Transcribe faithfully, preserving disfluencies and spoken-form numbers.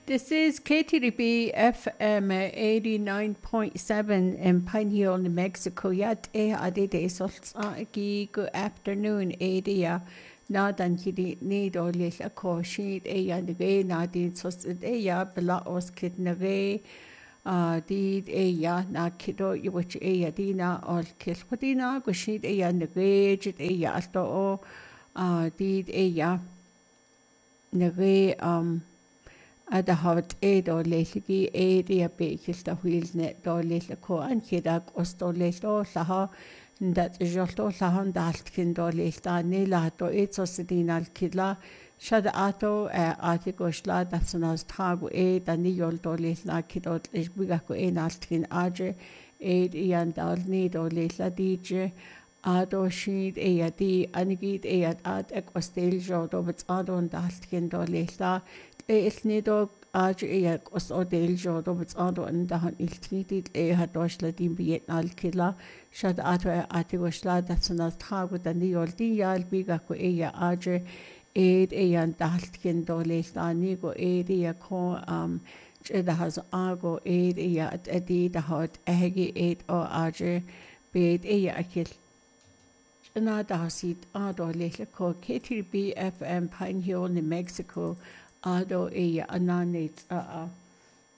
This is K T D B F M eighty-nine point seven in Pinehill, New Mexico. Yat e adide soltsagi. Good afternoon, Adia. Nadan kidi need or little caution. Aya nage nadin sos aya bela oskid nage. Uh, did aya na kido which aya dina or kill podina gushid aya nage jit aya alto uh did aya nage um Ada haft ed or lelgi ed ia bekil da wheelne do lel ko an kidag osto lelo laha ndat jolto lahan daltkin do lelta ne la to etso sidinal kidla shad ato artigoshla datsunas tagu ed ani yolto lelna kidot esbiga ko enaltkin aje ed ian dal ni do lela dije Ado shid ea di anigid ea ad ek ostel jo do bets adon daltkin do lela Eilnido aj ea os odel jo do bets ado an dahan iltnidid e had doshla din bietnal killa shad ato e atigosla datsunal tagu da niol di yal biga ko ea aj ed ea daltkin do lela nigo ed ea ko um Jeda has ago ed ea at edi da hot ehegi ed o aj bed ea akil Nada hasit ado lele ko K T B F M Pine Hill, New Mexico. Ado ea ananit a